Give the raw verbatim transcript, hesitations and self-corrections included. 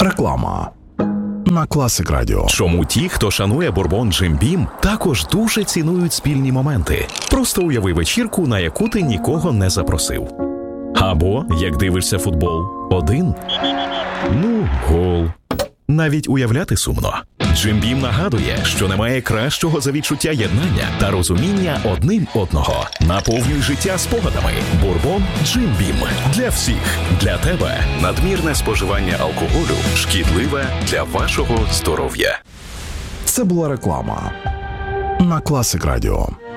Реклама на Classic Radio. Чому ті, хто шанує бурбон Jim Beam, також дуже цінують спільні моменти? Просто уяви вечірку, на яку ти нікого не запросив. Або, як дивишся футбол, один. Ну, гол. Навіть уявляти сумно. Jim Beam нагадує, що немає кращого за відчуття єднання та розуміння одним одного. Наповнюй життя спогадами. Бурбон Jim Beam. Для всіх. Для тебе. Надмірне споживання алкоголю шкідливе для вашого здоров'я. Це була реклама на Classic Radio.